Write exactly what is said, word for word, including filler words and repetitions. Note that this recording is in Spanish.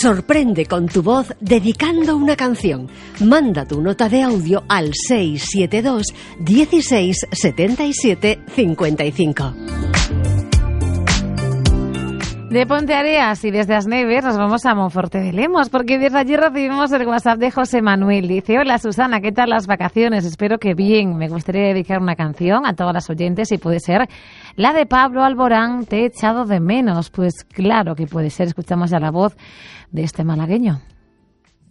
Sorprende con tu voz dedicando una canción. Manda tu nota de audio al seis siete dos, dieciséis, setenta y siete, cincuenta y cinco. De Ponteareas y desde As Neves nos vamos a Monforte de Lemos, porque desde allí recibimos el WhatsApp de José Manuel. Dice: hola Susana, ¿qué tal las vacaciones? Espero que bien. Me gustaría dedicar una canción a todas las oyentes, y puede ser la de Pablo Alborán, Te he echado de menos. Pues claro que puede ser. Escuchamos ya la voz de este malagueño.